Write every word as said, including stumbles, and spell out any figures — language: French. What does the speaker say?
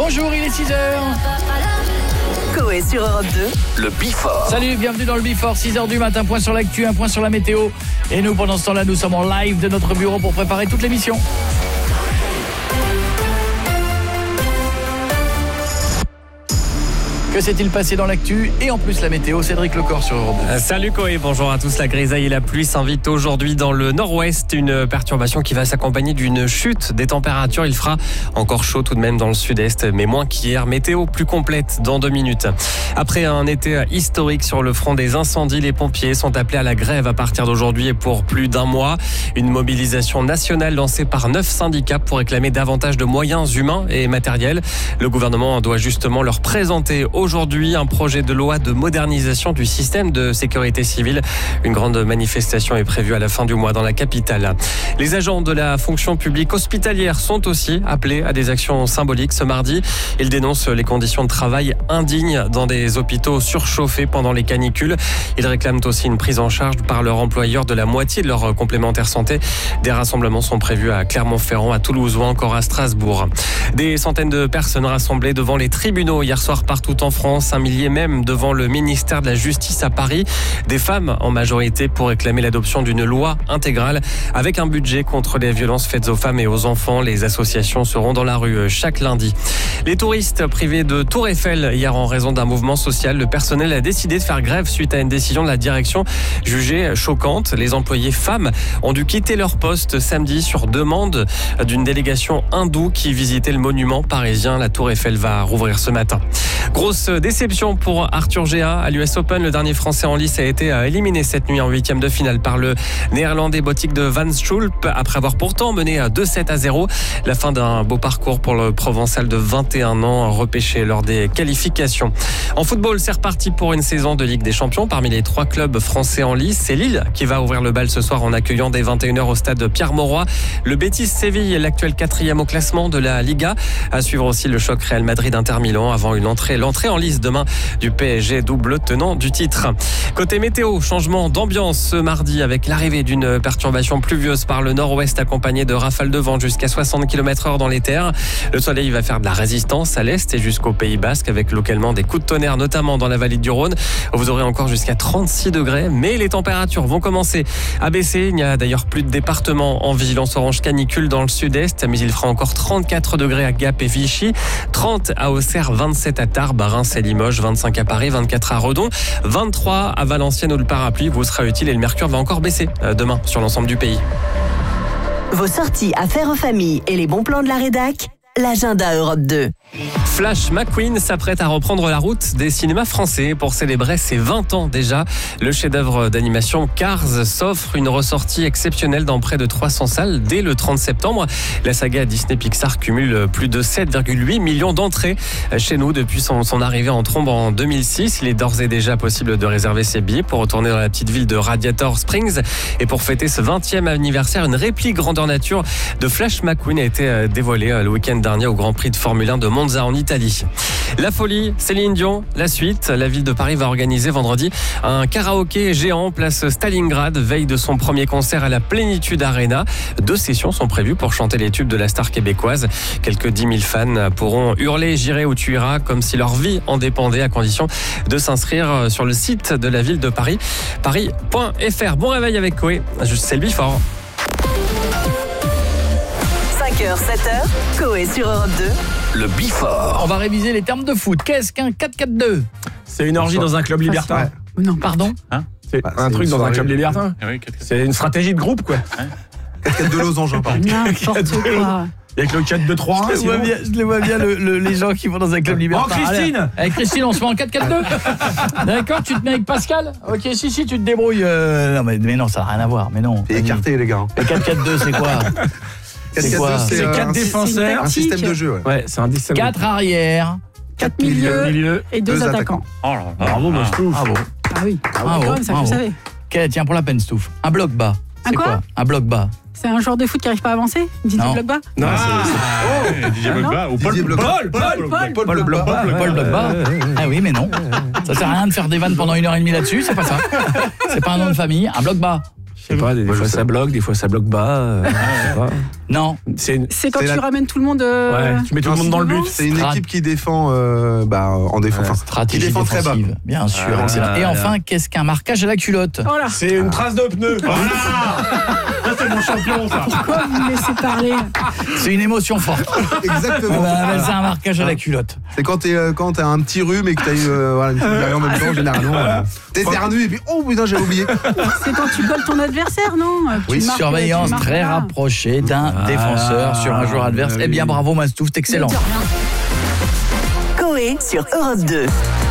Bonjour, il est six heures. Coé sur Europe deux. Le Before. Salut, bienvenue dans le Before, six heures du matin, point sur l'actu, un point sur la météo. Et nous, pendant ce temps-là, nous sommes en live de notre bureau pour préparer toute l'émission. Que s'est-il passé dans l'actu? Et en plus la météo, Cédric Lecor sur Europe deux. Salut Coé, bonjour à tous. La grisaille et la pluie s'invitent aujourd'hui dans le nord-ouest. Une perturbation qui va s'accompagner d'une chute des températures. Il fera encore chaud tout de même dans le sud-est, mais moins qu'hier. Météo plus complète dans deux minutes. Après un été historique sur le front des incendies, les pompiers sont appelés à la grève à partir d'aujourd'hui et pour plus d'un mois. Une mobilisation nationale lancée par neuf syndicats pour réclamer davantage de moyens humains et matériels. Le gouvernement doit justement leur présenter aujourd'hui un projet de loi de modernisation du système de sécurité civile. Une grande manifestation est prévue à la fin du mois dans la capitale. Les agents de la fonction publique hospitalière sont aussi appelés à des actions symboliques ce mardi. Ils dénoncent les conditions de travail indignes dans des hôpitaux surchauffés pendant les canicules. Ils réclament aussi une prise en charge par leur employeur de la moitié de leur complémentaire santé. Des rassemblements sont prévus à Clermont-Ferrand, à Toulouse ou encore à Strasbourg. Des centaines de personnes rassemblées devant les tribunaux hier soir partout en France, un millier même devant le ministère de la Justice à Paris. Des femmes en majorité pour réclamer l'adoption d'une loi intégrale avec un budget contre les violences faites aux femmes et aux enfants. Les associations seront dans la rue chaque lundi. Les touristes privés de Tour Eiffel hier en raison d'un mouvement social. Le personnel a décidé de faire grève suite à une décision de la direction jugée choquante. Les employés femmes ont dû quitter leur poste samedi sur demande d'une délégation hindoue qui visitait le monument parisien. La Tour Eiffel va rouvrir ce matin. Grosse déception pour Arthur Géa à l'U S Open. Le dernier Français en lice a été éliminé cette nuit en huitième de finale par le Néerlandais Botic de Van Schulp après avoir pourtant mené deux sept à zéro. La fin d'un beau parcours pour le Provençal de vingt et un ans, repêché lors des qualifications. En football, c'est reparti pour une saison de Ligue des Champions. Parmi les trois clubs français en lice, c'est Lille qui va ouvrir le bal ce soir en accueillant dès vingt et une heures au stade Pierre-Mauroy le Betis Séville, l'actuel quatrième au classement de la Liga. À suivre aussi le choc Real Madrid-Inter Milan avant une entrée, l'entrée en lice demain du P S G, double tenant du titre. Côté météo, changement d'ambiance ce mardi avec l'arrivée d'une perturbation pluvieuse par le nord-ouest accompagnée de rafales de vent jusqu'à soixante kilomètres heure dans les terres. Le soleil va faire de la résistance à l'est et jusqu'au Pays Basque avec localement des coups de tonnerre, notamment dans la vallée du Rhône. Vous aurez encore jusqu'à trente-six degrés, mais les températures vont commencer à baisser. Il n'y a d'ailleurs plus de départements en vigilance orange canicule dans le sud-est, mais il fera encore trente-quatre degrés à Gap et Vichy, trente à Auxerre, vingt-sept à Tarbes, Reims et Limoges, vingt-cinq à Paris, vingt-quatre à Redon, vingt-trois à Valenciennes où le parapluie vous sera utile et le mercure va encore baisser demain sur l'ensemble du pays. Vos sorties à faire en famille et les bons plans de la rédac, l'agenda Europe deux. Flash McQueen s'apprête à reprendre la route des cinémas français pour célébrer ses vingt ans déjà. Le chef-d'œuvre d'animation Cars s'offre une ressortie exceptionnelle dans près de trois cents salles dès le trente septembre. La saga Disney Pixar cumule plus de sept virgule huit millions d'entrées chez nous depuis son, son arrivée en trombe en deux mille six. Il est d'ores et déjà possible de réserver ses billets pour retourner dans la petite ville de Radiator Springs. Et pour fêter ce vingtième anniversaire, une réplique grandeur nature de Flash McQueen a été dévoilée le week-end dernier au Grand Prix de Formule un de Monza en Italie. La folie, Céline Dion, la suite. La ville de Paris va organiser vendredi un karaoké géant place Stalingrad, veille de son premier concert à la Plénitude Arena. Deux sessions sont prévues pour chanter les tubes de la star québécoise. Quelques dix mille fans pourront hurler « J'irai où tu iras » comme si leur vie en dépendait, à condition de s'inscrire sur le site de la ville de Paris, paris point f r. Bon réveil avec Coé, c'est le Before. cinq heures, sept heures, Coé sur Europe deux. Le Before. On va réviser les termes de foot. Qu'est-ce qu'un quatre quatre deux? C'est une orgie dans un club libertin. Ouais. Non, pardon. Hein c'est bah, un c'est truc dans soirée. un club libertin. Ah oui, c'est une stratégie de groupe, quoi. quatre quatre deux losanges, pardon. N'importe quoi. Avec le quatre deux trois un. Je les vois bien, je les vois bien le, le, les gens qui vont dans un club libertin. Oh, Christine. Allez, avec Christine, on se met en quatre quatre deux. D'accord, tu te mets avec Pascal. Ok, si, si, tu te débrouilles. Euh, non, mais, mais non, ça n'a rien à voir. Mais non. C'est écarté, les gars. Le quatre quatre deux, c'est quoi? C'est quoi? C'est euh, quatre un- défenseurs. Un système de jeu, ouais. Ouais, c'est un système. quatre arrières. quatre milieux milieux. et deux Deux attaquants. attaquants. Oh là là. Bravo, mon Stouff. Bravo. Ah oui. Bravo, Quand même, ça, bravo. vous savez. Ok, tiens, pour la peine, Stouff. Un bloc bas. Un C'est quoi Un bloc bas. C'est un joueur de foot qui n'arrive pas à avancer Didier Non. Blogba Non, Ah, Didier Blogba ou Paul Didier Blogba. Paul, Paul, Paul, Paul, Paul bloc bas. Paul bloc bas. Ah oui, mais non. Ça sert à rien de faire des vannes pendant une heure et demie là-dessus, c'est pas ça. C'est pas un nom de famille. Un bloc bas. Je sais pas, des, des Moi, je fois sais. ça bloque, des fois ça bloque bas. euh, je sais pas. Non. C'est une... C'est quand C'est tu la- ramènes tout le monde. euh, Ouais, tu mets tout le monde dans le but. C'est une Strat- équipe qui défend euh, bah, en défense. Enfin, qui Stratégie défend très bas. défensive, bien sûr. Ah, excellent. Et là, enfin, qu'est-ce qu'un marquage à la culotte? Oh là, C'est une trace de pneu. Ah. Ça, c'est mon champion, ça. pourquoi vous me laissez parler? C'est une émotion forte. Exactement. On va appeler ça un marquage à la culotte. C'est quand t'es euh, quand t'as un petit rhume et que t'as eu euh, voilà, une petite diarrhée en même temps, généralement. Euh, T'éternues et puis oh putain, j'avais oublié. C'est quand tu colles ton adversaire, non? Tu Oui, marques, Surveillance tu marques très pas. rapprochée d'un Ah, défenseur sur un joueur adverse. oui. Eh bien, bravo Mastouf, t'es excellent. De rien. Coé sur Europe deux.